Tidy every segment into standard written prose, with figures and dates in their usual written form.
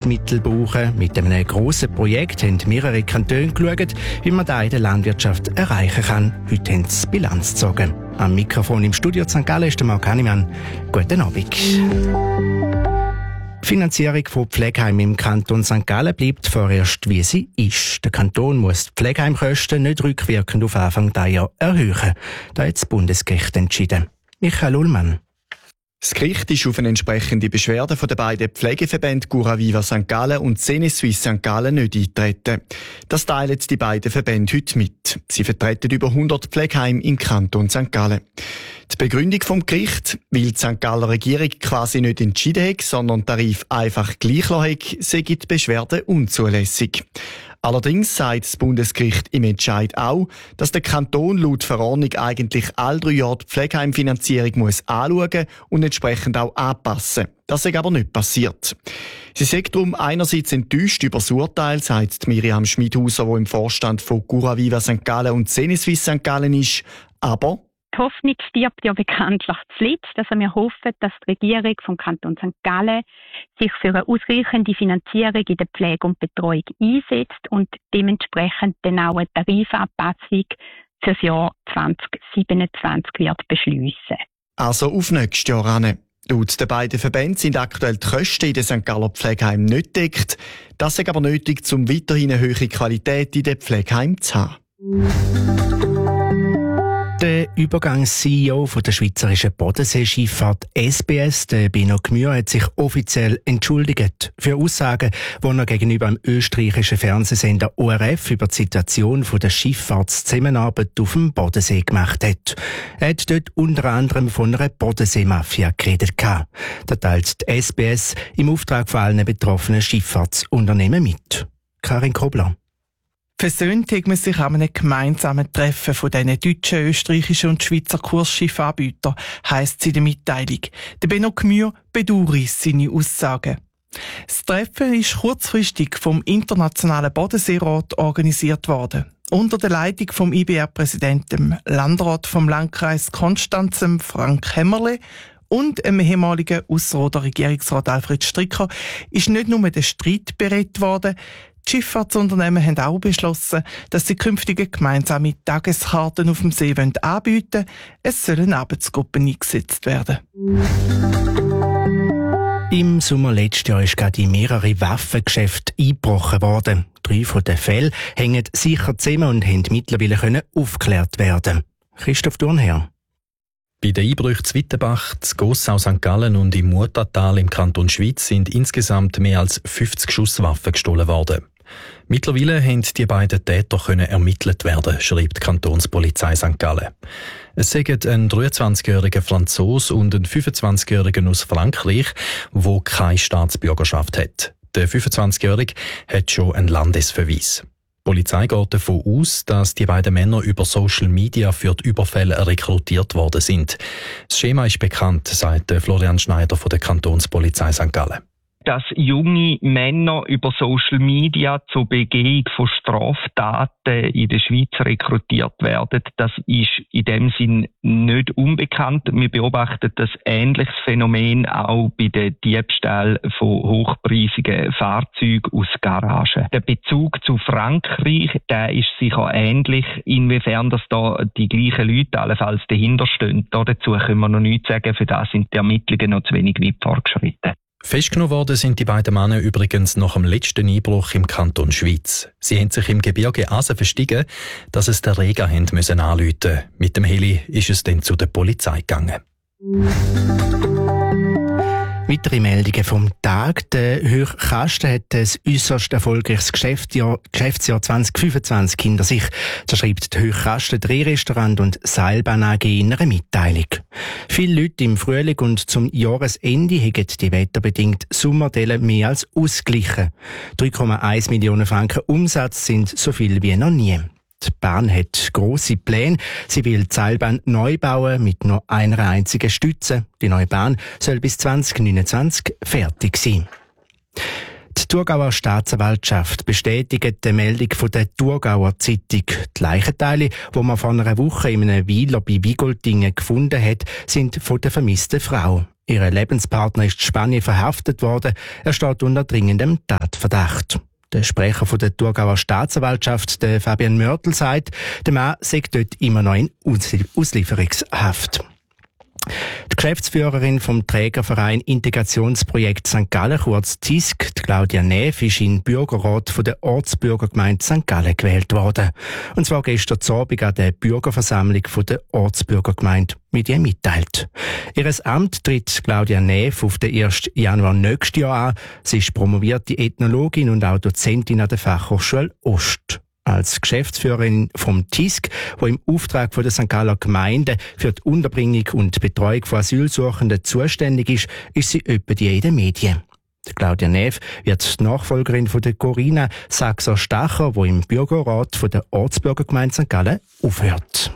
Nahrungsmittel brauchen. Mit einem grossen Projekt haben mehrere Kantone geschaut, wie man das in der Landwirtschaft erreichen kann. Heute haben sie Bilanz gezogen. Am Mikrofon im Studio St. Gallen ist der Marc Hannemann. Guten Abend. Die Finanzierung von Pflegeheimen im Kanton St. Gallen bleibt vorerst, wie sie ist. Der Kanton muss die Pflegeheimkosten nicht rückwirkend auf Anfang dieses Jahr erhöhen. Da hat das Bundesgericht entschieden. Michael Ullmann. Das Gericht ist auf eine entsprechende Beschwerde von den beiden Pflegeverbänden Curaviva St. Gallen und Senesuisse St. Gallen nicht eingetreten. Das teilen die beiden Verbände heute mit. Sie vertreten über 100 Pflegeheime im Kanton St. Gallen. Die Begründung vom Gericht, weil die St. Galler Regierung quasi nicht entschieden hat, sondern den Tarif einfach gleich lassen hat, sei die Beschwerde unzulässig. Allerdings sagt das Bundesgericht im Entscheid auch, dass der Kanton laut Verordnung eigentlich alle 3 Jahre die Pflegeheimfinanzierung muss anschauen und entsprechend auch anpassen. Das ist aber nicht passiert. Sie sagt darum einerseits enttäuscht über das Urteil, sagt Miriam Schmidhauser, die im Vorstand von Curaviva St. Gallen und Senesuisse St. Gallen ist, aber die Hoffnung stirbt ja bekanntlich zuletzt. Also wir hoffen, dass die Regierung vom Kanton St. Gallen sich für eine ausreichende Finanzierung in der Pflege und Betreuung einsetzt und dementsprechend dann auch eine Tarifanpassung für das Jahr 2027 wird beschliessen. Also auf nächstes Jahr hin. Laut den beiden Verbänden sind aktuell die Kosten in den St. Galler Pflegeheimen nicht gedeckt. Das ist aber nötig, um weiterhin eine hohe Qualität in den Pflegeheimen zu haben. Der Übergangs-CEO der schweizerischen Bodenseeschifffahrt SBS, der Benno Gmür, hat sich offiziell entschuldigt für Aussagen, die er gegenüber dem österreichischen Fernsehsender ORF über die Situation der Schifffahrtszusammenarbeit auf dem Bodensee gemacht hat. Er hat dort unter anderem von einer Bodenseemafia geredet. Da teilt die SBS im Auftrag von allen betroffenen Schifffahrtsunternehmen mit. Karin Kobler. Versöhnt hat man sich an einem gemeinsamen Treffen von diesen deutschen, österreichischen und Schweizer Kursschiffanbietern, heisst es in der Mitteilung. Der Benno Gmür bedauere seine Aussagen. Das Treffen ist kurzfristig vom Internationalen Bodenseerat organisiert worden. Unter der Leitung vom IBR-Präsidenten, Landrat vom Landkreis Konstanz, Frank Hämmerle, und dem ehemaligen Ausserrhoder Regierungsrat Alfred Stricker ist nicht nur der Streit berät worden. Die Schifffahrtsunternehmen haben auch beschlossen, dass sie künftige gemeinsame Tageskarten auf dem See anbieten wollen. Es sollen Arbeitsgruppen eingesetzt werden. Im Sommer letztes Jahr ist gerade in mehrere Waffengeschäfte eingebrochen worden. 3 von den Fällen hängen sicher zusammen und haben mittlerweile aufgeklärt werden. Christoph Thurnherr. Bei den Einbrüchen zu Wittenbach, zu Gossau, St. Gallen und im Murtatal im Kanton Schwyz sind insgesamt mehr als 50 Schusswaffen gestohlen worden. Mittlerweile haben die beiden Täter ermittelt werden, schreibt die Kantonspolizei St. Gallen. Es sind ein 23-jähriger Franzose und ein 25-jähriger aus Frankreich, der keine Staatsbürgerschaft hat. Der 25-jährige hat schon einen Landesverweis. Die Polizei geht davon aus, dass die beiden Männer über Social Media für die Überfälle rekrutiert worden sind. Das Schema ist bekannt, sagt Florian Schneider von der Kantonspolizei St. Gallen. Dass junge Männer über Social Media zur Begehung von Straftaten in der Schweiz rekrutiert werden, das ist in dem Sinn nicht unbekannt. Wir beobachten das ähnliches Phänomen auch bei den Diebstahl von hochpreisigen Fahrzeugen aus Garagen. Der Bezug zu Frankreich, der ist sicher ähnlich, inwiefern dass da die gleichen Leute allenfalls dahinter stehen. Dazu können wir noch nichts sagen, für das sind die Ermittlungen noch zu wenig weit fortgeschritten. Festgenommen worden sind die beiden Männer übrigens nach dem letzten Einbruch im Kanton Schwyz. Sie haben sich im Gebirge Asen verstiegen, dass es den Rega haben müssen anrufen. Mit dem Heli ist es dann zu der Polizei gegangen. Weitere Meldungen vom Tag. Der Hochkasten hat ein äusserst erfolgreiches Geschäftsjahr 2025 hinter sich. Das schreibt der Hochkasten Drehrestaurant und Seilbahn AG in einer Mitteilung. Viele Leute im Frühling und zum Jahresende haben die wetterbedingt Sommerdelle mehr als ausgeglichen. 3,1 Millionen Franken Umsatz sind so viel wie noch nie. Die Bahn hat grosse Pläne. Sie will die Seilbahn neu bauen mit nur einer einzigen Stütze. Die neue Bahn soll bis 2029 fertig sein. Die Thurgauer Staatsanwaltschaft bestätigt die Meldung von der Thurgauer Zeitung. Die Leichenteile, die man vor einer Woche in einem Weiler bei Wigoltingen gefunden hat, sind von der vermissten Frau. Ihr Lebenspartner ist in Spanien verhaftet worden. Er steht unter dringendem Tatverdacht. Der Sprecher von der Thurgauer Staatsanwaltschaft, der Fabian Mörtel, sagt, der Mann sei dort immer noch in Auslieferungshaft. Die Geschäftsführerin vom Trägerverein Integrationsprojekt St. Gallen, kurz TISC, Claudia Neff, ist in den Bürgerrat von der Ortsbürgergemeinde St. Gallen gewählt worden. Und zwar gestern Abend an der Bürgerversammlung von der Ortsbürgergemeinde mit ihr mitteilt. Ihres Amt tritt Claudia Neff auf den 1. Januar nächstes Jahr an. Sie ist promovierte Ethnologin und auch Dozentin an der Fachhochschule Ost. Als Geschäftsführerin vom TISC, wo im Auftrag von der St. Galler Gemeinde für die Unterbringung und Betreuung von Asylsuchenden zuständig ist sie öppe die in den Medien. Claudia Neff wird die Nachfolgerin von der Corinna Saxer-Stacher, die im Bürgerrat von der Ortsbürgergemeinde St. Gallen aufhört.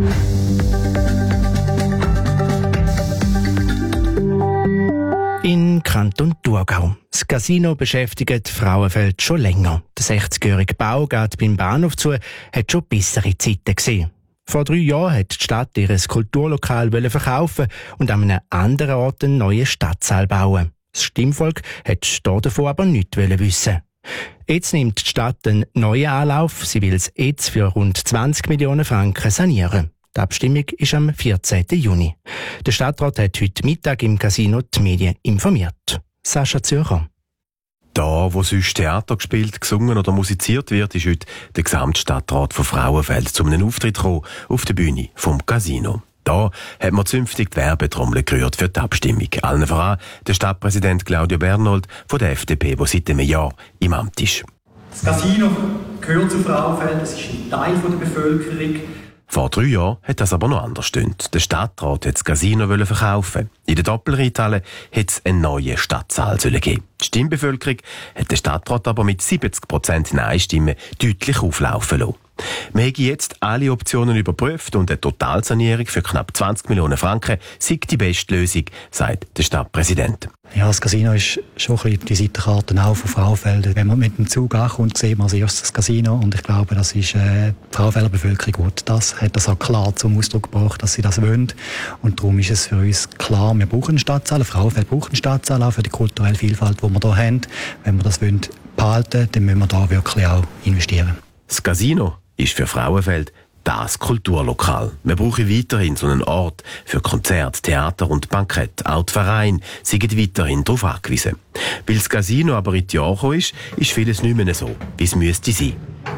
In Kanton Thurgau. Das Casino beschäftigt Frauenfeld schon länger. Der 60-jährige Bau geht beim Bahnhof zu, hat schon bessere Zeiten gesehen. Vor 3 Jahren hat die Stadt ihr Kulturlokal verkaufen und an einem anderen Ort einen neuen Stadtsaal bauen. Das Stimmvolk hat davon aber nichts wissen. Jetzt nimmt die Stadt einen neuen Anlauf. Sie will es jetzt für rund 20 Millionen Franken sanieren. Die Abstimmung ist am 14. Juni. Der Stadtrat hat heute Mittag im Casino die Medien informiert. Sascha Zürcher. Da, wo sonst Theater gespielt, gesungen oder musiziert wird, ist heute der Gesamtstadtrat von Frauenfeld zu einem Auftritt gekommen auf der Bühne vom Casino. Da hat man zünftig die Werbetrommel gerührt für die Abstimmung. Allen voran der Stadtpräsident Claudio Bernold von der FDP, der seit einem Jahr im Amt ist. Das Casino gehört zu Frauenfeld, es ist ein Teil der Bevölkerung. Vor 3 Jahren hat das aber noch anders gestimmt. Der Stadtrat hat das Casino verkaufen. In der Doppelreithalle hat es einen neuen Stadtsaal geben. Die Stimmbevölkerung hat den Stadtrat aber mit 70% Nein-Stimmen deutlich auflaufen lassen. Wir haben jetzt alle Optionen überprüft und eine Totalsanierung für knapp 20 Millionen Franken sei die beste Lösung, sagt der Stadtpräsident. Ja, das Casino ist schon ein bisschen die Seitenkarte auch von Frauenfeld. Wenn man mit dem Zug ankommt, sieht man als erstes das Casino und ich glaube, das ist die Frauenfelder Bevölkerung gut. Das hat das auch klar zum Ausdruck gebracht, dass sie das wollen und darum ist es für uns klar, wir brauchen einen Stadtsaal, Frauenfeld braucht einen Stadtsaal auch für die kulturelle Vielfalt, die wir hier haben. Wenn wir das behalten wollen, dann müssen wir da wirklich auch investieren. Das Casino ist für Frauenfeld das Kulturlokal. Wir brauchen weiterhin so einen Ort für Konzerte, Theater und Bankett. Auch die Vereine sind weiterhin darauf angewiesen. Weil das Casino aber in die Jahre gekommen ist vieles nicht mehr so, wie es müsste sein.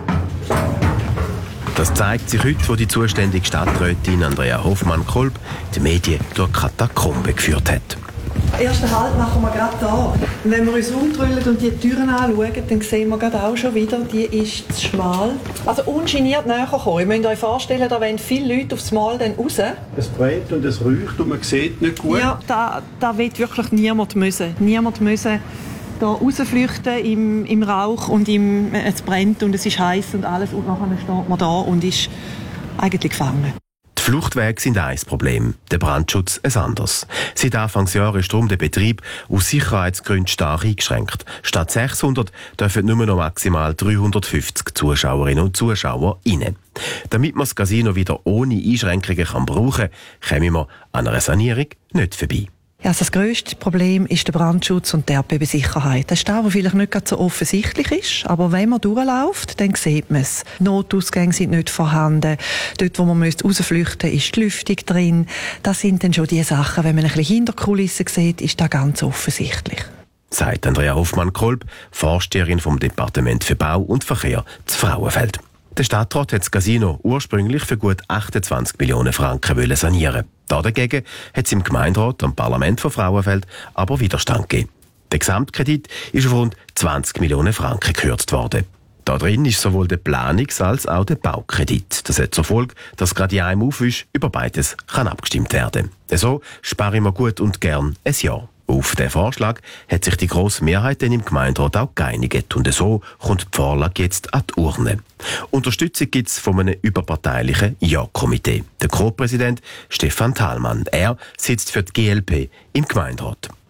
Das zeigt sich heute, wo die zuständige Stadträtin Andrea Hoffmann-Kolb die Medien durch Katakombe geführt hat. Ersten Halt machen wir gerade da. Und wenn wir uns umdrüllen und die Türen anschauen, dann sehen wir gerade auch schon wieder, die ist zu schmal. Also ungeniert näher kommen. Ihr müsst euch vorstellen, da wollen viele Leute aufs Mal dann raus. Es brennt und es riecht und man sieht nicht gut. Ja, da will wirklich niemand müssen. Niemand müssen da rausflüchten im Rauch und es brennt und es ist heiß und alles. Und nachher steht man da und ist eigentlich gefangen. Die Fluchtwege sind ein Problem, der Brandschutz ein anderes. Seit Anfangsjahr ist darum der Betrieb aus Sicherheitsgründen stark eingeschränkt. Statt 600 dürfen nur noch maximal 350 Zuschauerinnen und Zuschauer rein. Damit man das Casino wieder ohne Einschränkungen brauchen kann, kommen wir an einer Sanierung nicht vorbei. Ja, also das grösste Problem ist der Brandschutz und die Erdbebensicherheit. Das ist das, was vielleicht nicht so offensichtlich ist, aber wenn man durchläuft, dann sieht man es. Notausgänge sind nicht vorhanden. Dort, wo man rausflüchten müsste, ist die Lüftung drin. Das sind dann schon die Sachen, wenn man ein bisschen hinter die Kulissen sieht, ist das ganz offensichtlich. Sagt Andrea Hoffmann-Kolb, Vorsteherin vom Departement für Bau und Verkehr zu Frauenfeld. Der Stadtrat hat das Casino ursprünglich für gut 28 Millionen Franken sanieren. Dagegen hat es im Gemeinderat am Parlament von Frauenfeld aber Widerstand gegeben. Der Gesamtkredit ist auf rund 20 Millionen Franken gekürzt worden. Da drin ist sowohl der Planungs- als auch der Baukredit. Das hat zur Folge, dass gerade in einem Aufwisch über beides abgestimmt werden kann. So sparen wir gut und gern ein Jahr. Auf den Vorschlag hat sich die grosse Mehrheit dann im Gemeinderat auch geeinigt und so kommt die Vorlage jetzt an die Urne. Unterstützung gibt es von einem überparteilichen Ja-Komitee. Der Co-Präsident Stefan Thalmann, er sitzt für die GLP im Gemeinderat.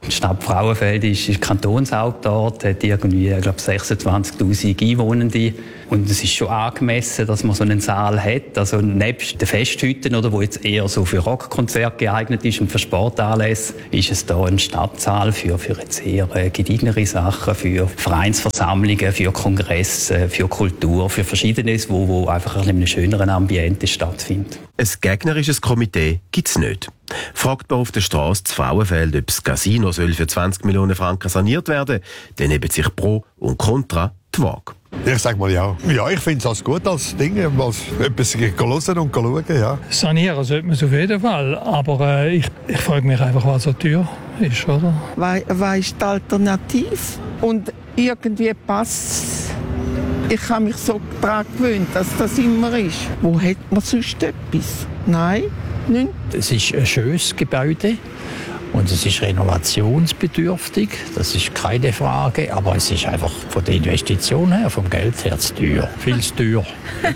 Die Stadt Frauenfeld ist Kantonshauptort, hat irgendwie, ich glaube, 26'000 Einwohnende. Und es ist schon angemessen, dass man so einen Saal hat. Also nebst den Festhütten, oder, wo jetzt eher so für Rockkonzerte geeignet ist und für Sportanlässe, ist es da ein Stadtsaal für jetzt eher gediegene Sachen, für Vereinsversammlungen, für Kongresse, für Kultur, für Verschiedenes, wo einfach in einem schöneren Ambiente stattfindet. Ein gegnerisches Komitee gibt es nicht. Fragt man auf der Straße zu Frauenfeld, ob das Casino soll für 20 Millionen Franken saniert werden, dann heben sich Pro und Contra die Waage. Ich sage mal ja. Ja, ich finde es als gut als Ding, als etwas hören und schauen, ja. Sanieren sollte man es auf jeden Fall, aber ich frage mich einfach, was so teuer ist, oder? Was ist die Alternative? Und irgendwie passt es. Ich habe mich so daran gewöhnt, dass das immer ist. Wo hat man sonst etwas? Nein, nicht. Es ist ein schönes Gebäude und es ist renovationsbedürftig. Das ist keine Frage, aber es ist einfach von der Investition her, vom Geld her zu teuer. Viel zu teuer.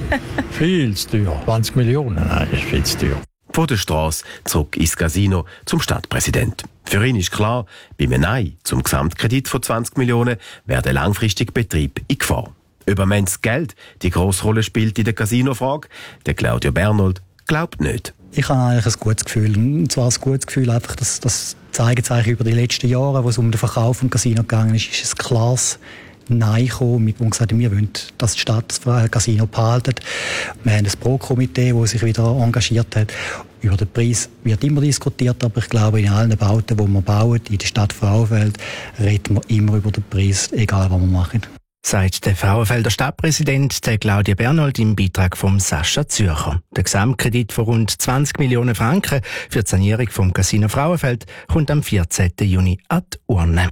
Viel zu teuer. 20 Millionen, nein, ist viel zu teuer. Von der Straße zurück ins Casino zum Stadtpräsident. Für ihn ist klar, bei einem Nein zum Gesamtkredit von 20 Millionen wäre der langfristige Betrieb in Gefahr. Ob am Ende das Geld die grosse Rolle spielt in der Casino-Frage, der Claudio Bernold glaubt nicht. Ich habe eigentlich ein gutes Gefühl. Und zwar ein gutes Gefühl, einfach, dass das zeigen sich über die letzten Jahre, wo es um den Verkauf vom Casino gegangen ist ein klares Nein gekommen, mit dem gesagt, wir wollen, dass die Stadt das Casino behalten. Wir haben ein Pro-Komitee, das sich wieder engagiert hat. Über den Preis wird immer diskutiert, aber ich glaube, in allen Bauten, die wir bauen, in der Stadt Frauenfeld, reden wir immer über den Preis, egal was wir machen. Sagt der Frauenfelder Stadtpräsident Claudia Bernold im Beitrag von Sascha Zürcher. Der Gesamtkredit von rund 20 Millionen Franken für die Sanierung vom Casino Frauenfeld kommt am 14. Juni an die Urne.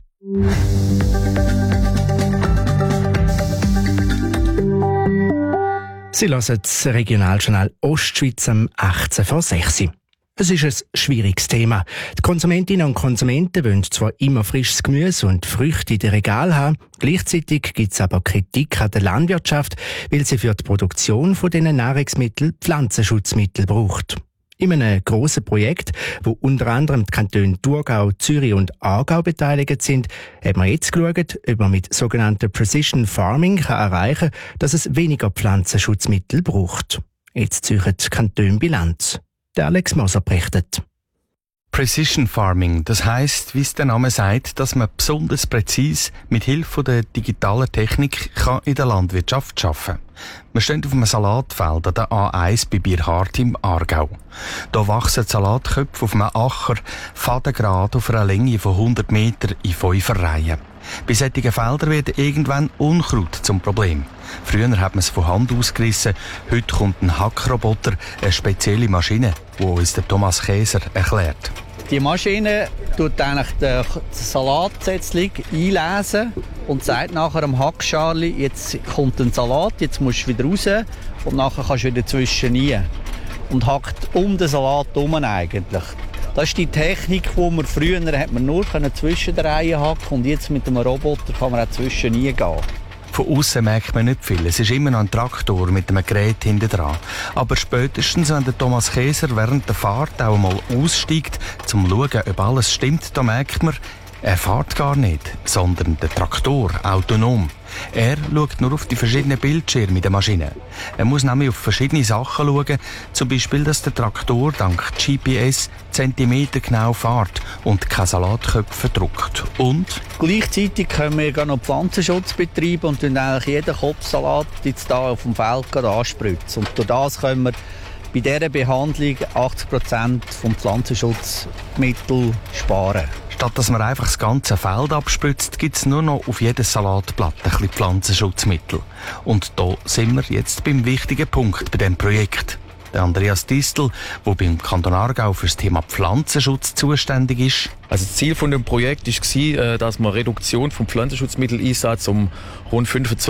Sie hören das Regionaljournal Ostschweiz am 18:06. Es ist ein schwieriges Thema. Die Konsumentinnen und Konsumenten wollen zwar immer frisches Gemüse und Früchte in den Regalen haben, gleichzeitig gibt es aber Kritik an der Landwirtschaft, weil sie für die Produktion von diesen Nahrungsmitteln Pflanzenschutzmittel braucht. In einem grossen Projekt, wo unter anderem die Kantone Thurgau, Zürich und Aargau beteiligt sind, hat man jetzt geschaut, ob man mit sogenannten Precision Farming erreichen kann, dass es weniger Pflanzenschutzmittel braucht. Jetzt ziehen die Kantone Bilanz. Der Alex Moser berichtet. Precision Farming, das heisst, wie es der Name sagt, dass man besonders präzise mit Hilfe der digitalen Technik kann in der Landwirtschaft arbeiten kann. Wir stehen auf einem Salatfeld an der A1 bei Bierhardt im Aargau. Da wachsen Salatköpfe auf einem Acher fadengerade auf einer Länge von 100 Meter in 5 Reihen. Bei solchen Feldern wird irgendwann Unkraut zum Problem. Früher hat man es von Hand ausgerissen, heute kommt ein Hackroboter, eine spezielle Maschine, die uns der Thomas Käser erklärt. Die Maschine tut eigentlich den Salatsätzling einlesen und sagt nachher am Hackscharli, jetzt kommt ein Salat, jetzt musst du wieder raus und nachher kannst du wieder zwischen rein. Und hackt um den Salat herum eigentlich. Das ist die Technik, die man früher hat man nur zwischen den Reihen hacken und jetzt mit einem Roboter kann man auch zwischen reingehen. Von außen merkt man nicht viel. Es ist immer noch ein Traktor mit einem Gerät hinten dran. Aber spätestens, wenn der Thomas Käser während der Fahrt auch mal aussteigt, zum zu schauen, ob alles stimmt, da merkt man, er fährt gar nicht, sondern der Traktor autonom. Er schaut nur auf die verschiedenen Bildschirme der Maschine. Er muss nämlich auf verschiedene Sachen schauen, zum Beispiel, dass der Traktor dank GPS zentimetergenau fährt und keine Salatköpfe druckt. Und gleichzeitig können wir noch Pflanzenschutz betreiben und eigentlich jeden Kopfsalat jetzt hier auf dem Feld anspritzen. Und durch das können wir bei dieser Behandlung 80% vom Pflanzenschutzmittel sparen. Statt dass man einfach das ganze Feld abspritzt, gibt es nur noch auf jedes Salatblatt ein bisschen Pflanzenschutzmittel. Und da sind wir jetzt beim wichtigen Punkt bei diesem Projekt. Der Andreas Distel, der beim Kanton Aargau für das Thema Pflanzenschutz zuständig ist. Also das Ziel von dem Projekt war, dass man Reduktion vom Pflanzenschutzmitteleinsatz um rund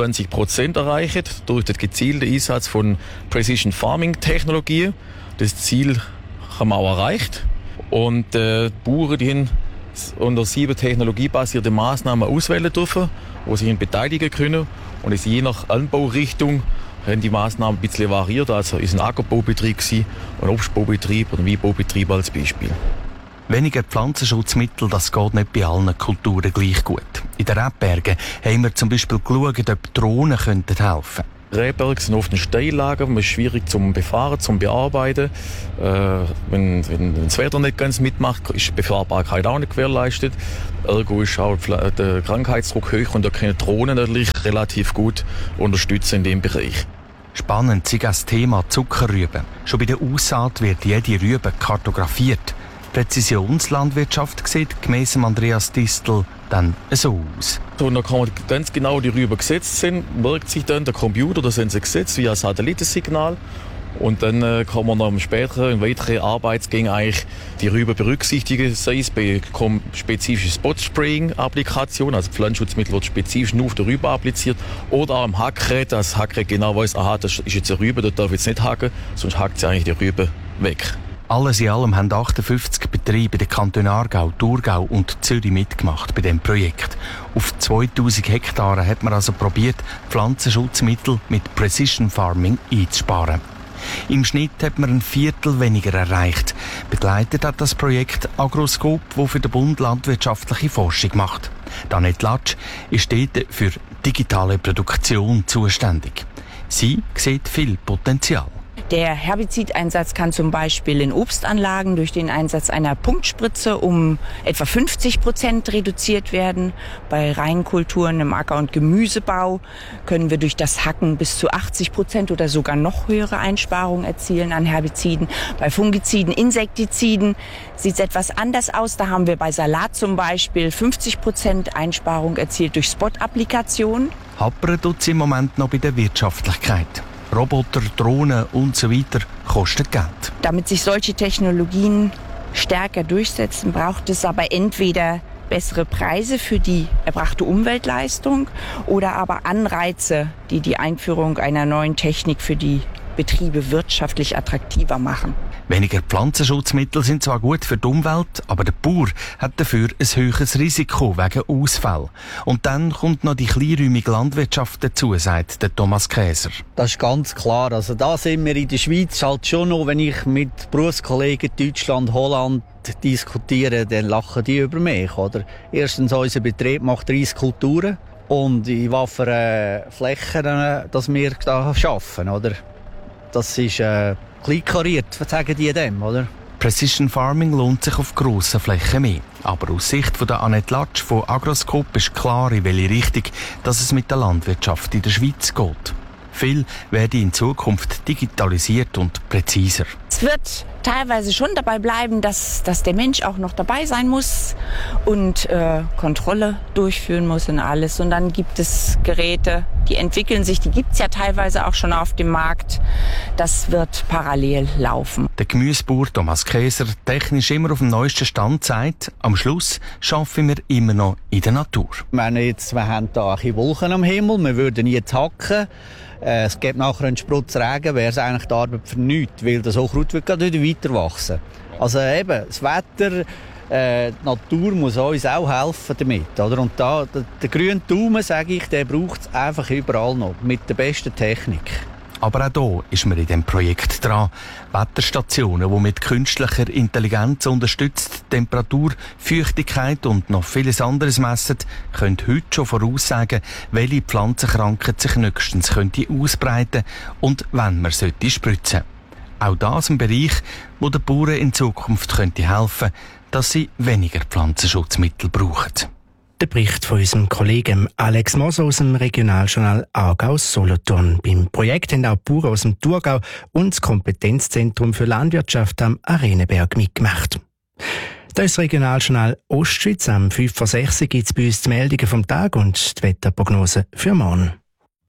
25% erreichen, durch den gezielten Einsatz von Precision Farming Technologien. Das Ziel haben wir auch erreicht. Und die Bauern, die haben unter 7 technologiebasierte Maßnahmen auswählen dürfen, wo sie sich beteiligen können. Und es je nach Anbaurichtung haben die Maßnahmen ein bisschen variiert. Also ist ein Ackerbaubetrieb, ein Obstbaubetrieb oder ein Weinbaubetrieb als Beispiel. Weniger Pflanzenschutzmittel, das geht nicht bei allen Kulturen gleich gut. In den Rebbergen haben wir zum Beispiel geschaut, ob Drohnen helfen könnten. Rehberge sind oft eine Steillage, man ist schwierig zum Befahren, zum Bearbeiten. Wenn das Wetter nicht ganz mitmacht, ist die Befahrbarkeit auch nicht gewährleistet. Ergo ist auch der Krankheitsdruck hoch und da können Drohnen natürlich relativ gut unterstützen in diesem Bereich. Spannend ist das Thema Zuckerrüben. Schon bei der Aussaat wird jede Rübe kartografiert. Präzisionslandwirtschaft sieht gemäss Andreas Distel dann so aus. So, dann kann man ganz genau die Rüben gesetzt sind, merkt sich dann der Computer, da sind sie gesetzt via Satellitensignal. Und dann kann man dann später in weiteren Arbeitsgängen eigentlich die Rüben berücksichtigen, sei es bei spezifischen Spot-Spraying-Applikationen, also Pflanzenschutzmittel wird spezifisch nur auf der Rübe appliziert, oder auch am Hackgerät, dass das Hackgerät genau weiß, aha, das ist jetzt eine Rübe, da darf ich jetzt nicht hacken, sonst hackt sie eigentlich die Rübe weg. Alles in allem haben 58 Betriebe in den Kantonen Aargau, Thurgau und Zürich mitgemacht bei diesem Projekt. Auf 2000 Hektaren hat man also probiert, Pflanzenschutzmittel mit Precision Farming einzusparen. Im Schnitt hat man ein Viertel weniger erreicht. Begleitet hat das Projekt Agroscope, das für den Bund landwirtschaftliche Forschung macht. Danette Latsch ist dort für digitale Produktion zuständig. Sie sieht viel Potenzial. Der Herbizideinsatz kann zum Beispiel in Obstanlagen durch den Einsatz einer Punktspritze um etwa 50% reduziert werden. Bei Reinkulturen im Acker- und Gemüsebau können wir durch das Hacken bis zu 80% oder sogar noch höhere Einsparungen erzielen an Herbiziden. Bei Fungiziden, Insektiziden sieht es etwas anders aus. Da haben wir bei Salat zum Beispiel 50% Einsparung erzielt durch Spot-Applikationen. Happern tut es im Moment noch bei der Wirtschaftlichkeit. Roboter, Drohnen und so weiter kosten Geld. Damit sich solche Technologien stärker durchsetzen, braucht es aber entweder bessere Preise für die erbrachte Umweltleistung oder aber Anreize, die die Einführung einer neuen Technik für die Betriebe wirtschaftlich attraktiver machen. Weniger Pflanzenschutzmittel sind zwar gut für die Umwelt, aber der Bauer hat dafür ein höheres Risiko wegen Ausfall. Und dann kommt noch die kleinräumige Landwirtschaft dazu, sagt der Thomas Käser. Das ist ganz klar. Also da sind wir in der Schweiz halt schon noch, wenn ich mit Berufskollegen Deutschland, Holland diskutiere, dann lachen die über mich. Oder? Erstens, unser Betrieb macht 30 Kulturen und in was für Flächen, dass wir da arbeiten. Oder? Das ist kleinkariert, was sagen die dem, oder? Precision Farming lohnt sich auf grossen Flächen mehr. Aber aus Sicht von der Annette Latsch von Agroscope ist klar, in welche Richtung dass es mit der Landwirtschaft in der Schweiz geht. Viel werde in Zukunft digitalisiert und präziser. Es wird teilweise schon dabei bleiben, dass der Mensch auch noch dabei sein muss und Kontrolle durchführen muss und alles. Und dann gibt es Geräte, die entwickeln sich, die gibt es ja teilweise auch schon auf dem Markt. Das wird parallel laufen. Der Gemüsebauer Thomas Käser, technisch immer auf dem neuesten Stand, sagt, am Schluss arbeiten wir immer noch in der Natur. Wir haben da ein Wolken am Himmel, wir würden jetzt hacken. Es gibt nachher einen Sprutz Regen, wäre es eigentlich die Arbeit für nichts, weil das Unkraut wird gerade wieder weiter wachsen. Also eben, das Wetter, die Natur muss uns auch helfen damit. Oder? Und da, der grüne Daumen, sage ich, der braucht es einfach überall noch, mit der besten Technik. Aber auch hier ist man in diesem Projekt dran. Wetterstationen, die mit künstlicher Intelligenz unterstützt Temperatur, Feuchtigkeit und noch vieles anderes messen, können heute schon voraussagen, welche Pflanzenkrankheit sich nächstens könnte ausbreiten und wann man sollte spritzen. Auch das ein Bereich, wo den Bauern in Zukunft könnte helfen, dass sie weniger Pflanzenschutzmittel brauchen. Der Bericht von unserem Kollegen Alex Moser aus dem Regionaljournal Aargau-Solothurn. Beim Projekt haben auch Bauern aus dem Thurgau und das Kompetenzzentrum für Landwirtschaft am Arenenberg mitgemacht. Das ist das Regionaljournal Ostschweiz. Am 5 vor 6 gibt es bei uns die Meldungen vom Tag und die Wetterprognose für morgen.